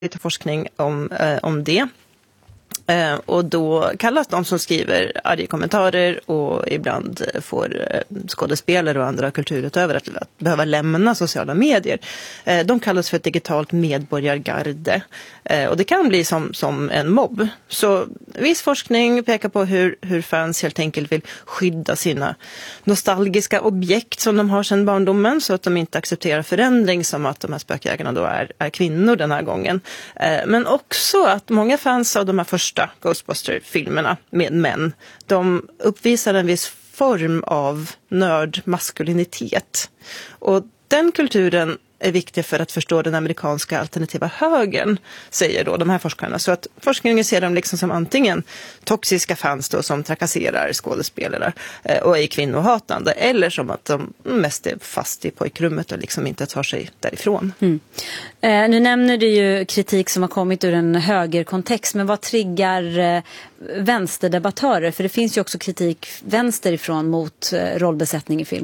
lite forskning om det. Och då kallas de som skriver arga kommentarer och ibland får skådespelare och andra kulturutövare att behöva lämna sociala medier. De kallas för ett digitalt medborgargarde. Och det kan bli som en mobb. Så viss forskning pekar på hur fans helt enkelt vill skydda sina nostalgiska objekt som de har sedan barndomen, så att de inte accepterar förändring, som att de här spökjägarna då är kvinnor den här gången. Men också att många fans av de här första Ghostbuster-filmerna med män, de uppvisar en viss form av nördmaskulinitet. Och den kulturen är viktig för att förstå den amerikanska alternativa högern, säger då de här forskarna. Så att forskningen ser dem liksom som antingen toxiska fans då, som trakasserar skådespelare och är kvinnohatande, eller som att de mest är fast i pojkrummet och liksom inte tar sig därifrån. Nu nämner du ju kritik som har kommit ur en högerkontext, men vad triggar vänsterdebattörer? För det finns ju också kritik vänsterifrån mot rollbesättning i film.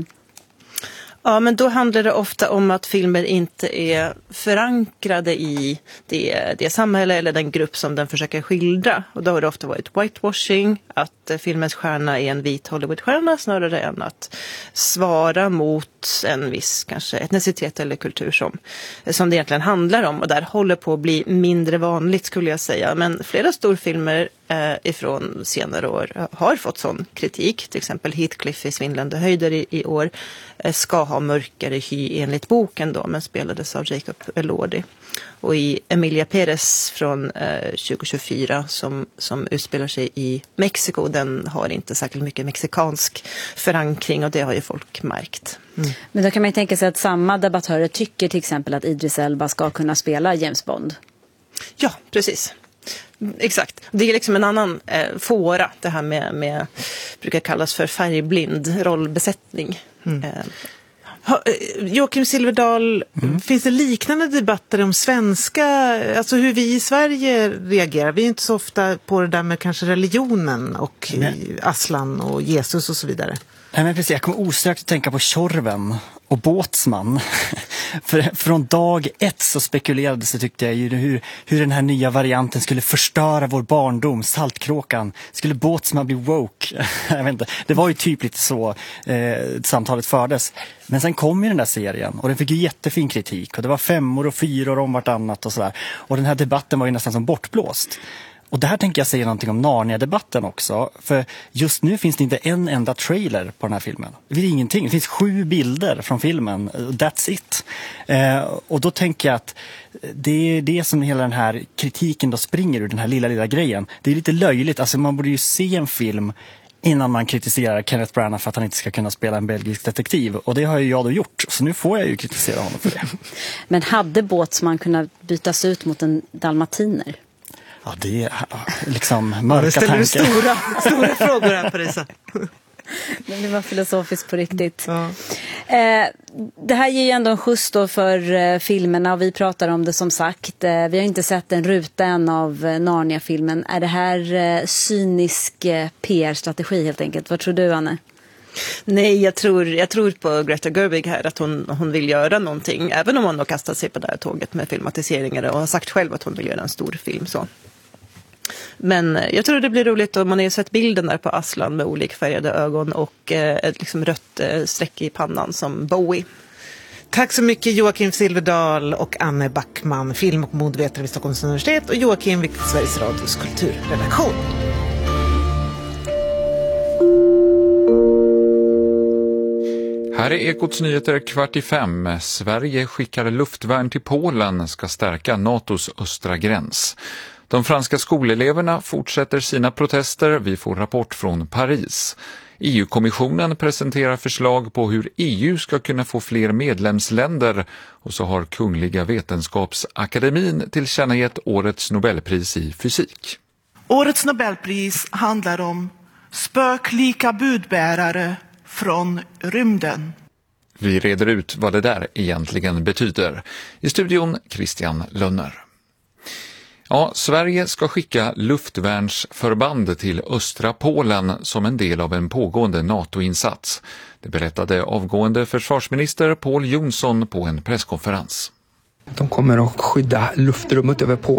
Ja, men då handlar det ofta om att filmer inte är förankrade i det samhälle eller den grupp som den försöker skildra. Och då har det ofta varit whitewashing, att filmens stjärna är en vit Hollywoodstjärna snarare än att svara mot en viss kanske etnicitet eller kultur som det egentligen handlar om. Och där håller på att bli mindre vanligt, skulle jag säga. Men flera storfilmer ifrån senare år har fått sån kritik. Till exempel Heathcliff i Svindlande höjder i år ska ha mörkare hy enligt boken då, men spelades av Jacob Elordi. Och i Emilia Perez från 2024 som utspelar sig i Mexiko, den har inte särskilt mycket mexikansk förankring, och det har ju folk märkt. Men då kan man ju tänka sig att samma debattörer tycker till exempel att Idris Elba ska kunna spela James Bond. Ja, precis. Exakt. Det är liksom en annan fåra, det här med brukar kallas för färgblind rollbesättning. Joakim Silverdal, finns det liknande debatter om svenska, alltså hur vi i Sverige reagerar? Vi är inte så ofta på det där med kanske religionen och Aslan och Jesus och så vidare. Nej, men precis, jag kommer osökt att tänka på Tjorven och Båtsman. För från dag ett så spekulerades det, tyckte jag, hur den här nya varianten skulle förstöra vår barndom. Saltkråkan. Skulle Båtsman bli woke? Jag vet inte. Det var ju typ lite så samtalet fördes. Men sen kom ju den där serien och den fick ju jättefin kritik. Och det var 5 och 4 om vartannat och sådär. Och den här debatten var ju nästan som bortblåst. Och där tänker jag säga någonting om Narnia-debatten också. För just nu finns det inte en enda trailer på den här filmen. Det finns ingenting. Det finns 7 bilder från filmen. That's it. Och då tänker jag att det är det som hela den här kritiken då springer ur, den här lilla grejen. Det är lite löjligt. Alltså man borde ju se en film innan man kritiserar Kenneth Branagh för att han inte ska kunna spela en belgisk detektiv. Och det har ju jag då gjort. Så nu får jag ju kritisera honom för det. Men hade Båtsman kunnat bytas ut mot en dalmatiner? Ja, det är liksom mörka tankar. Det ställer stora frågor här på det. Men det var filosofiskt på riktigt. Ja. Det här ger ju ändå en skjuts då för filmerna, och vi pratar om det som sagt. Vi har inte sett en ruta än av Narnia-filmen. Är det här cynisk PR-strategi helt enkelt? Vad tror du, Anne? Nej, jag tror på Greta Gerwig här, att hon vill göra någonting, även om hon har kastat sig på det här tåget med filmatiseringar och har sagt själv att hon vill göra en stor film så. Men jag tror det blir roligt, och man har ju sett bilden där på Aslan med olikfärgade ögon och ett liksom rött streck i pannan som Bowie. Tack så mycket Joakim Silverdal och Anne Backman, film- och modvetare vid Stockholms universitet, och Joakim vid Sveriges Radios kulturredaktion. Här är Ekots nyheter 4:45. Sverige skickar luftvärn till Polen, ska stärka NATOs östra gräns. De franska skoleleverna fortsätter sina protester. Vi får rapport från Paris. EU-kommissionen presenterar förslag på hur EU ska kunna få fler medlemsländer. Och så har Kungliga Vetenskapsakademin tillkännagett årets Nobelpris i fysik. Årets Nobelpris handlar om spöklika budbärare från rymden. Vi reder ut vad det där egentligen betyder. I studion Christian Lönner. Ja, Sverige ska skicka luftvärnsförband till östra Polen som en del av en pågående NATO-insats. Det berättade avgående försvarsminister Pål Jonsson på en presskonferens. De kommer att skydda luftrummet över Polen.